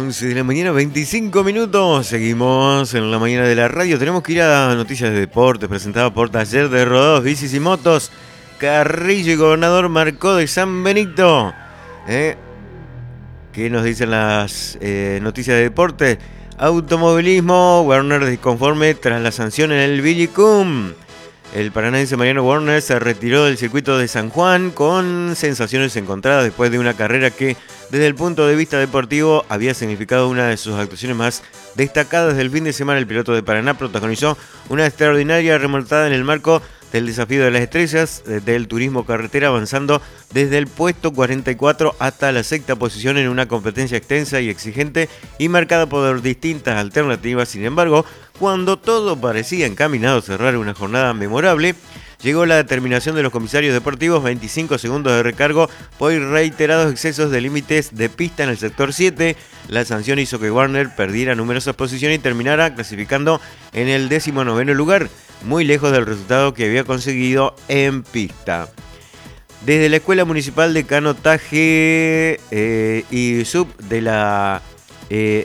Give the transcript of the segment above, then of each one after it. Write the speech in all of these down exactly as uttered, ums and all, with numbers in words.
once de la mañana, veinticinco minutos. Seguimos en la mañana de la radio. Tenemos que ir a noticias de deportes, presentado por Taller de Rodados, Bicis y Motos. Carrillo y Gobernador Marcó de San Benito. ¿Eh? ¿Qué nos dicen las eh, noticias de deporte? Automovilismo, Werner disconforme tras la sanción en el Villicum. El paranaense Mariano Werner se retiró del circuito de San Juan con sensaciones encontradas después de una carrera que, desde el punto de vista deportivo, había significado una de sus actuaciones más destacadas del fin de semana. El piloto de Paraná protagonizó una extraordinaria remontada en el marco del desafío de las estrellas del turismo carretera, avanzando desde el puesto cuarenta y cuatro hasta la sexta posición en una competencia extensa y exigente y marcada por distintas alternativas. Sin embargo, cuando todo parecía encaminado a cerrar una jornada memorable, llegó la determinación de los comisarios deportivos, veinticinco segundos de recargo por reiterados excesos de límites de pista en el sector siete. La sanción hizo que Werner perdiera numerosas posiciones y terminara clasificando en el décimo noveno lugar, muy lejos del resultado que había conseguido en pista. Desde la Escuela Municipal de Canotaje eh, y Sub de la eh,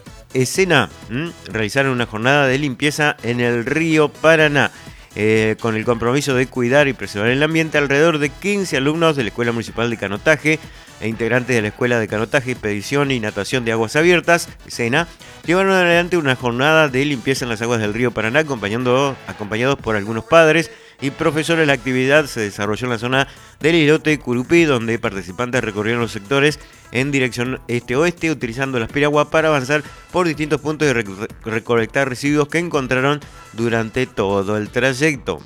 Escena ¿m? realizaron una jornada de limpieza en el río Paraná. Eh, con el compromiso de cuidar y preservar el ambiente, alrededor de quince alumnos de la Escuela Municipal de Canotaje e integrantes de la Escuela de Canotaje, Expedición y Natación de Aguas Abiertas, SENA, llevaron adelante una jornada de limpieza en las aguas del río Paraná, acompañando, acompañados por algunos padres y profesores. La actividad se desarrolló en la zona del islote de Curupí, donde participantes recorrieron los sectores en dirección este-oeste, utilizando las piraguas para avanzar por distintos puntos y rec- recolectar residuos que encontraron durante todo el trayecto.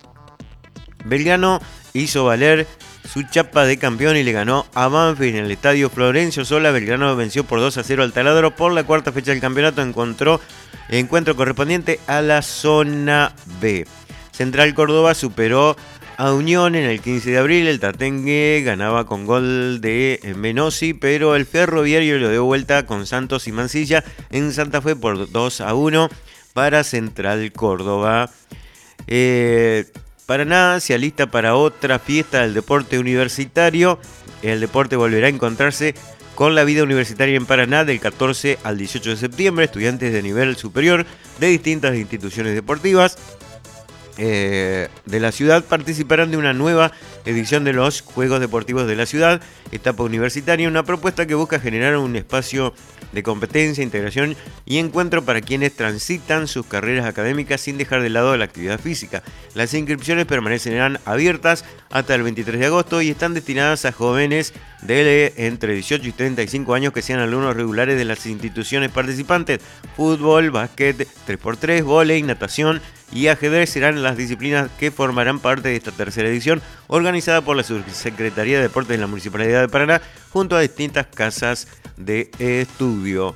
Belgrano hizo valer su chapa de campeón y le ganó a Banfield en el estadio Florencio Sola. Belgrano venció por dos a cero al Taladro por la cuarta fecha del campeonato, encontró encuentro correspondiente a la zona B. Central Córdoba superó a Unión en el quince de abril. El Tatengue ganaba con gol de Menossi, pero el Ferroviario lo dio vuelta con Santos y Mansilla en Santa Fe por dos a uno para Central Córdoba. Eh, Paraná se alista para otra fiesta del deporte universitario. El deporte volverá a encontrarse con la vida universitaria en Paraná del catorce al dieciocho de septiembre. Estudiantes de nivel superior de distintas instituciones deportivas Eh, de la ciudad participarán de una nueva edición de los Juegos Deportivos de la Ciudad, etapa universitaria, una propuesta que busca generar un espacio de competencia, integración y encuentro para quienes transitan sus carreras académicas sin dejar de lado la actividad física. Las inscripciones permanecerán abiertas hasta el veintitrés de agosto y están destinadas a jóvenes de entre dieciocho y treinta y cinco años que sean alumnos regulares de las instituciones participantes. Fútbol, básquet, tres por tres, vóley, natación y ajedrez serán las disciplinas que formarán parte de esta tercera edición, organizada por la Subsecretaría de Deportes de la Municipalidad de Paraná, junto a distintas casas de estudio.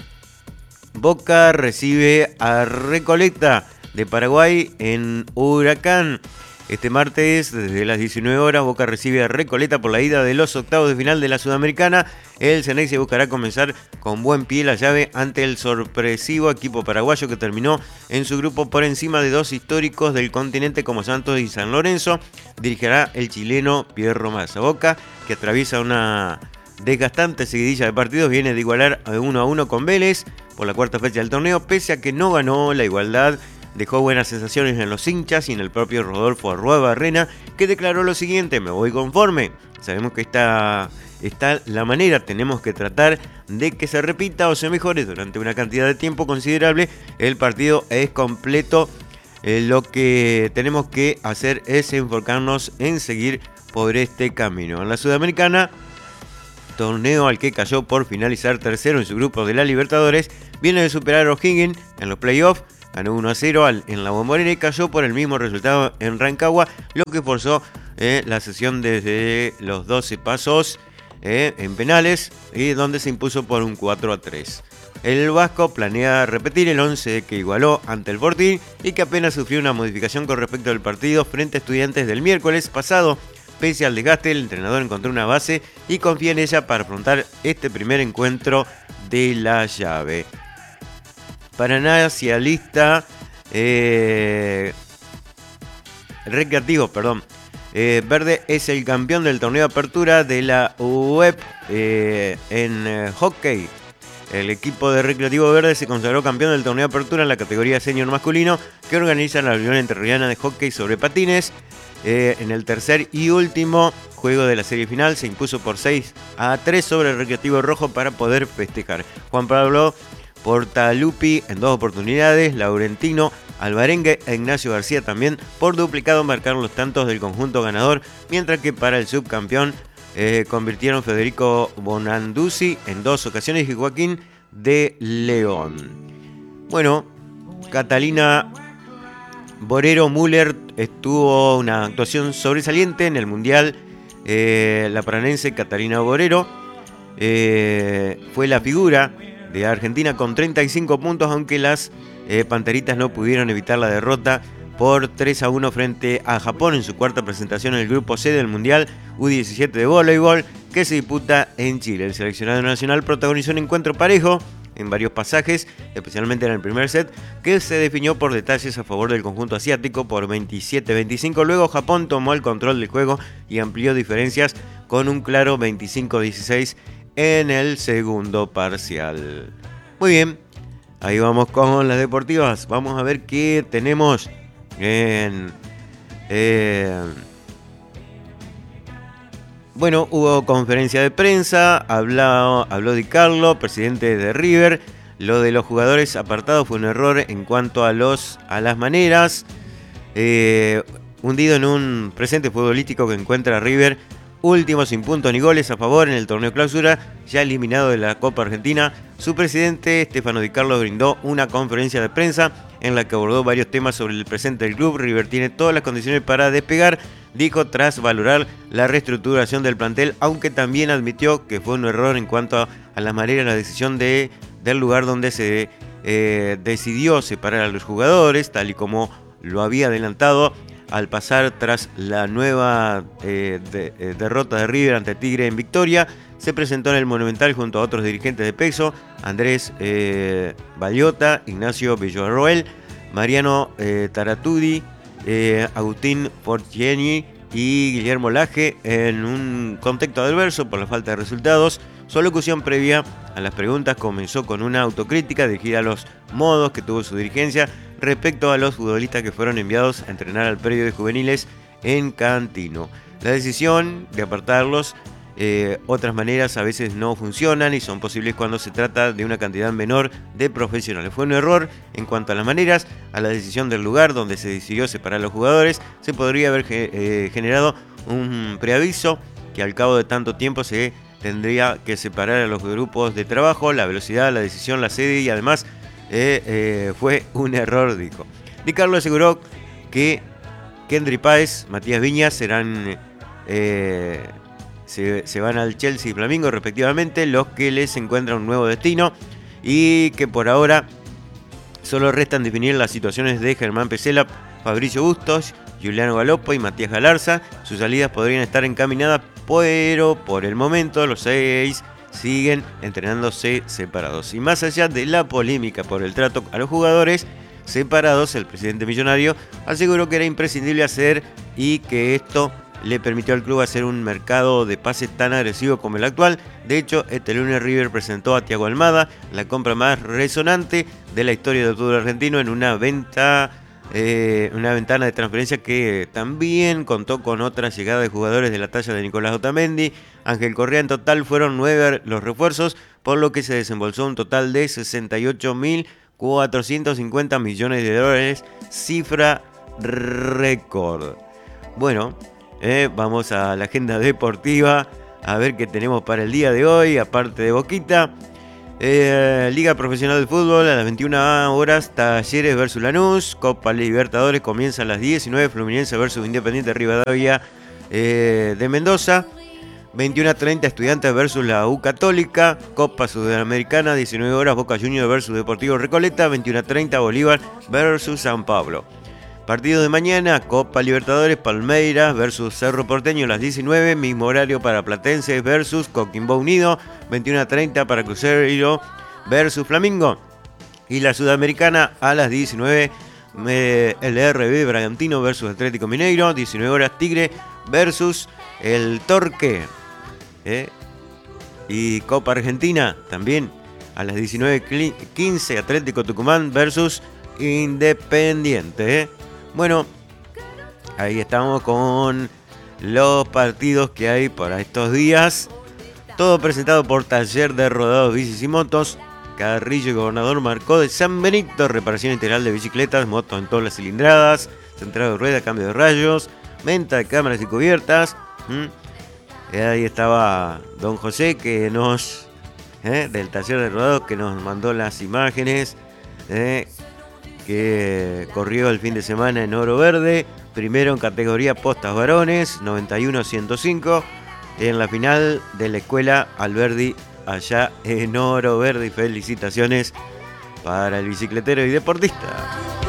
Boca recibe a Recoleta de Paraguay en Huracán. Este martes, desde las diecinueve horas, Boca recibe a Recoleta por la ida de los octavos de final de la Sudamericana. El Ceneice buscará comenzar con buen pie la llave ante el sorpresivo equipo paraguayo que terminó en su grupo por encima de dos históricos del continente como Santos y San Lorenzo. Dirigirá el chileno Pierro Massa. Boca, que atraviesa una desgastante seguidilla de partidos, viene de igualar a uno a uno con Vélez por la cuarta fecha del torneo, pese a que no ganó la igualdad. Dejó buenas sensaciones en los hinchas y en el propio Rodolfo Arruabarrena, que declaró lo siguiente: me voy conforme. Sabemos que esta está la manera, tenemos que tratar de que se repita o se mejore durante una cantidad de tiempo considerable. El partido es completo, eh, lo que tenemos que hacer es enfocarnos en seguir por este camino. En la Sudamericana, torneo al que cayó por finalizar tercero en su grupo de la Libertadores, viene de superar a O'Higgins en los playoffs. Ganó uno a cero en la Bombonera y cayó por el mismo resultado en Rancagua, lo que forzó eh, la sesión desde los doce pasos eh, en penales, y donde se impuso por un cuatro a tres. El vasco planea repetir el once que igualó ante el Fortín y que apenas sufrió una modificación con respecto al partido frente a Estudiantes del miércoles pasado. Pese al desgaste, el entrenador encontró una base y confía en ella para afrontar este primer encuentro de la llave. Paraná se alista eh, recreativo, perdón. Eh, Verde es el campeón del torneo de apertura de la U E P eh, en eh, hockey. El equipo de Recreativo Verde se consagró campeón del torneo de apertura en la categoría senior masculino que organiza la Unión Entrerriana de Hockey sobre Patines. Eh, en el tercer y último juego de la serie final se impuso por seis a tres sobre el Recreativo Rojo para poder festejar. Juan Pablo Portalupi en dos oportunidades, Laurentino Alvarengue e Ignacio García también por duplicado marcaron los tantos del conjunto ganador, mientras que para el subcampeón eh, convirtieron Federico Bonanduzzi en dos ocasiones y Joaquín de León. Bueno, Catalina Borero Müller estuvo una actuación sobresaliente en el Mundial. Eh, la paranense Catalina Borero eh, fue la figura de Argentina con treinta y cinco puntos, aunque las eh, Panteritas no pudieron evitar la derrota por tres a uno frente a Japón en su cuarta presentación en el grupo C del Mundial U diecisiete de voleibol que se disputa en Chile. El seleccionado nacional protagonizó un encuentro parejo en varios pasajes, especialmente en el primer set, que se definió por detalles a favor del conjunto asiático por veintisiete a veinticinco. Luego Japón tomó el control del juego y amplió diferencias con un claro veinticinco a dieciséis en el segundo parcial. Muy bien, ahí vamos con las deportivas. Vamos a ver qué tenemos en... Eh, Bueno, hubo conferencia de prensa, habló, habló Di Carlo, presidente de River. Lo de los jugadores apartados fue un error en cuanto a, los, a las maneras. Eh, hundido en un presente futbolístico que encuentra River, último sin puntos ni goles a favor en el torneo clausura, ya eliminado de la Copa Argentina. Su presidente, Stefano Di Carlo, brindó una conferencia de prensa en la que abordó varios temas sobre el presente del club. River tiene todas las condiciones para despegar, dijo tras valorar la reestructuración del plantel, aunque también admitió que fue un error en cuanto a, a la manera en la decisión de, del lugar donde se eh, decidió separar a los jugadores, tal y como lo había adelantado al pasar tras la nueva eh, de, eh, derrota de River ante Tigre en Victoria. Se presentó en el Monumental junto a otros dirigentes de peso, Andrés eh, Bayota, Ignacio Villarroel, Mariano eh, Taratudi, eh, Agustín Portieni y Guillermo Laje, en un contexto adverso por la falta de resultados. Su alocución previa a las preguntas comenzó con una autocrítica dirigida a los modos que tuvo su dirigencia respecto a los futbolistas que fueron enviados a entrenar al predio de juveniles en Cantino. La decisión de apartarlos, eh, otras maneras a veces no funcionan y son posibles cuando se trata de una cantidad menor de profesionales. Fue un error en cuanto a las maneras, a la decisión del lugar donde se decidió separar a los jugadores. Se podría haber eh, generado un preaviso que al cabo de tanto tiempo se tendría que separar a los grupos de trabajo, la velocidad, la decisión, la sede y además eh, eh, fue un error, dijo. Di Carlo aseguró que Kendry Páez, Matías Viñas serán eh, se, se van al Chelsea y Flamengo respectivamente, los que les encuentran un nuevo destino, y que por ahora solo restan definir las situaciones de Germán Pesela, Fabricio Bustos, Juliano Galopo y Matías Galarza. Sus salidas podrían estar encaminadas, pero por el momento los seis siguen entrenándose separados. Y más allá de la polémica por el trato a los jugadores separados, el presidente millonario aseguró que era imprescindible hacer y que esto le permitió al club hacer un mercado de pases tan agresivo como el actual. De hecho, este lunes River presentó a Thiago Almada, la compra más resonante de la historia del fútbol argentino, en una venta Eh, una ventana de transferencia que también contó con otra llegada de jugadores de la talla de Nicolás Otamendi, Ángel Correa. En total fueron nueve los refuerzos, por lo que se desembolsó un total de sesenta y ocho mil cuatrocientos cincuenta millones de dólares, cifra récord. Bueno, eh, vamos a la agenda deportiva a ver qué tenemos para el día de hoy, aparte de Boquita. Eh, Liga Profesional de Fútbol a las veintiuna horas, Talleres versus Lanús. Copa Libertadores comienza a las diecinueve, Fluminense versus Independiente Rivadavia eh, de Mendoza. veintiuna treinta, Estudiantes versus la U Católica. Copa Sudamericana, diecinueve horas, Boca Juniors versus Deportivo Recoleta. veintiuna treinta, Bolívar versus San Pablo. Partido de mañana, Copa Libertadores, Palmeiras versus Cerro Porteño a las diecinueve, mismo horario para Platense versus Coquimbo Unido, veintiuna treinta para Cruzeiro versus Flamengo. Y la Sudamericana a las diecinueve, eh, el R B Bragantino versus Atlético Mineiro, diecinueve horas, Tigre versus el Torque. ¿Eh? Y Copa Argentina también a las diecinueve quince, Atlético Tucumán versus Independiente. ¿eh? Bueno, ahí estamos con los partidos que hay para estos días. Todo presentado por Taller de Rodados, Bicis y Motos. Carrillo y Gobernador Marcó de San Benito. Reparación integral de bicicletas, motos en todas las cilindradas. Centrado de rueda, cambio de rayos. Venta de cámaras y cubiertas. ¿Mm? Y ahí estaba don José que nos... ¿eh? del Taller de Rodados, que nos mandó las imágenes. ¿eh? Que corrió el fin de semana en Oro Verde. Primero en categoría postas varones, noventa y uno a ciento cinco. En la final de la escuela Alberdi, allá en Oro Verde. Felicitaciones para el bicicletero y deportista.